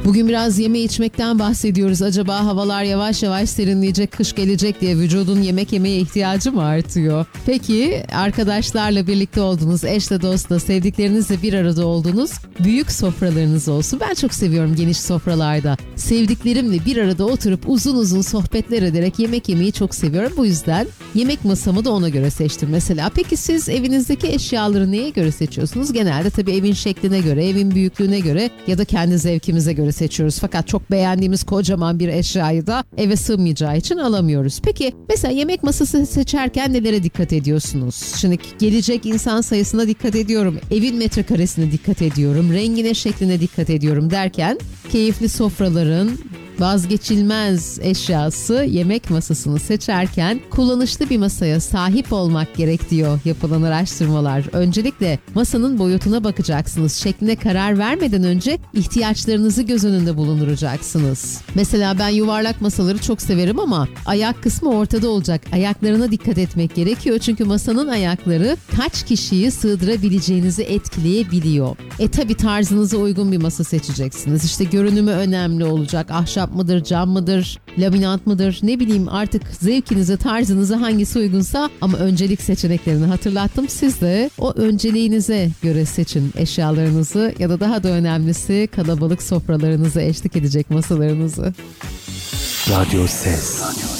Bugün biraz yeme içmekten bahsediyoruz. Acaba havalar yavaş yavaş serinleyecek, kış gelecek diye vücudun yemek yemeye ihtiyacı mı artıyor? Peki arkadaşlarla birlikte olduğunuz, eşle dostla, sevdiklerinizle bir arada olduğunuz büyük sofralarınız olsun. Ben çok seviyorum geniş sofralarda. Sevdiklerimle bir arada oturup uzun uzun sohbetler ederek yemek yemeyi çok seviyorum. Bu yüzden yemek masamı da ona göre seçtim mesela. Peki siz evinizdeki eşyaları neye göre seçiyorsunuz? Genelde tabii evin şekline göre, evin büyüklüğüne göre ya da kendi zevkimize göre seçiyoruz. Fakat çok beğendiğimiz kocaman bir eşyayı da eve sığmayacağı için alamıyoruz. Peki mesela yemek masası seçerken nelere dikkat ediyorsunuz? Şimdi gelecek insan sayısına dikkat ediyorum. Evin metrekaresine dikkat ediyorum. Rengine, şekline dikkat ediyorum derken keyifli sofraların vazgeçilmez eşyası yemek masasını seçerken kullanışlı bir masaya sahip olmak gerek diyor yapılan araştırmalar. Öncelikle masanın boyutuna bakacaksınız. Şekline karar vermeden önce ihtiyaçlarınızı göz önünde bulunduracaksınız. Mesela ben yuvarlak masaları çok severim ama ayak kısmı ortada olacak. Ayaklarına dikkat etmek gerekiyor. Çünkü masanın ayakları kaç kişiyi sığdırabileceğinizi etkileyebiliyor. Tabii tarzınıza uygun bir masa seçeceksiniz. İşte görünümü önemli olacak. Ahşap mıdır, cam mıdır, laminat mıdır, ne bileyim artık zevkinize, tarzınıza hangisi uygunsa, ama öncelik seçeneklerini hatırlattım. Siz de o önceliğinize göre seçin eşyalarınızı ya da daha da önemlisi kalabalık sofralarınıza eşlik edecek masalarınızı. Radyo Ses.